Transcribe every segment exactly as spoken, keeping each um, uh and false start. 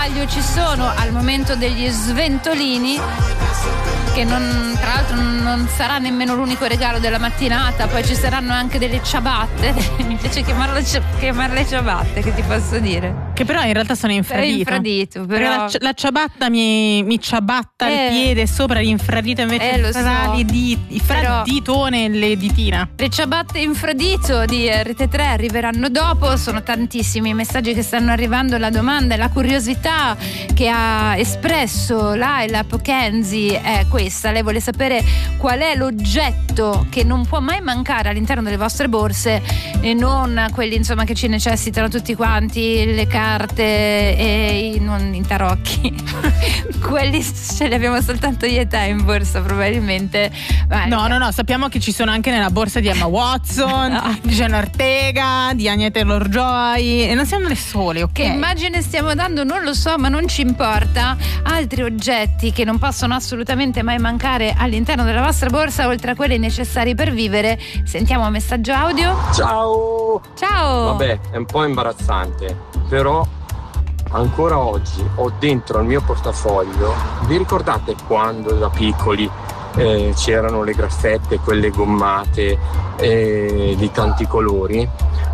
sbaglio ci sono al momento degli sventolini, che non, tra l'altro non sarà nemmeno l'unico regalo della mattinata, poi ci saranno anche delle ciabatte. Mi piace chiamarle, chiamarle ciabatte, che ti posso dire? Che però in realtà sono infradito. infradito però... la, la ciabatta mi, mi ciabatta eh, il piede, sopra l'infradito invece eh, lo fra, so. le di, fra il ditone e le ditina. Le ciabatte infradito di R T tre arriveranno dopo, sono tantissimi i messaggi che stanno arrivando, la domanda e la curiosità che ha espresso Laila Pokenzi è questa: lei vuole sapere qual è l'oggetto che non può mai mancare all'interno delle vostre borse, e non quelli insomma che ci necessitano tutti quanti, le carte e i, non i tarocchi. Quelli ce li abbiamo soltanto io e te in borsa probabilmente. Vai. No, no, no, sappiamo che ci sono anche nella borsa di Emma Watson, no. di Jenna Ortega, di Anya Taylor-Joy, e non siamo le sole, ok? Che immagine stiamo dando non lo so, ma non ci importa. Altri oggetti che non possono assolutamente mai mancare all'interno della vostra borsa, oltre a quelli necessari per vivere. Sentiamo un messaggio audio. Ciao! Ciao! Vabbè, è un po' imbarazzante, però ancora oggi ho dentro al mio portafoglio, vi ricordate quando da piccoli eh, c'erano le graffette, quelle gommate eh, di tanti colori,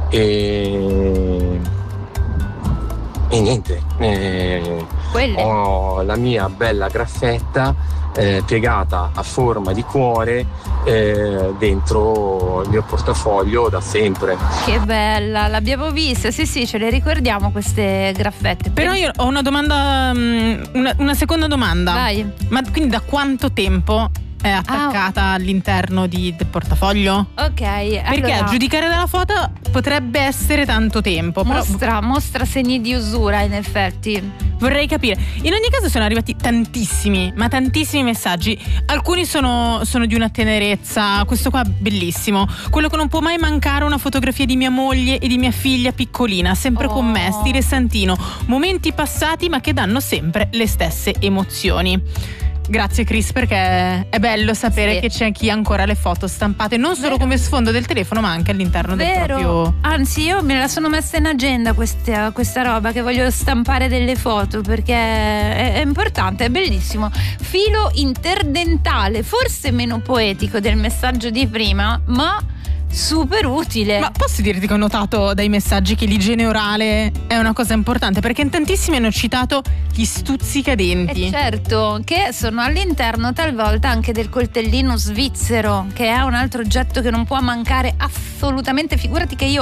e, e niente, eh, ho la mia bella graffetta eh, piegata a forma di cuore eh, dentro il mio portafoglio da sempre. Che bella, l'abbiamo vista, sì sì, ce le ricordiamo queste graffette. Però io ho una domanda, una, una seconda domanda. Vai. Ma quindi da quanto tempo è attaccata ah. all'interno di, del portafoglio? Ok, perché allora, a giudicare dalla foto potrebbe essere tanto tempo. Mostra, però... mostra segni di usura, in effetti. Vorrei capire. In ogni caso sono arrivati tantissimi, ma tantissimi messaggi. Alcuni sono, sono di una tenerezza. Questo qua bellissimo. Quello che non può mai mancare, una fotografia di mia moglie e di mia figlia piccolina, sempre oh. con me, stile Santino. Momenti passati ma che danno sempre le stesse emozioni. Grazie Chris, perché è bello sapere sì. che c'è chi ha ancora le foto stampate non solo Vero. come sfondo del telefono, ma anche all'interno Vero. del proprio. Anzi, io me la sono messa in agenda questa, questa roba, che voglio stampare delle foto, perché è, è importante, è bellissimo. Filo interdentale, forse meno poetico del messaggio di prima, ma super utile. Ma posso dirti che ho notato dai messaggi che l'igiene orale è una cosa importante, perché in tantissimi hanno citato gli stuzzicadenti. E certo, che sono all'interno talvolta anche del coltellino svizzero, che è un altro oggetto che non può mancare assolutamente. Figurati che io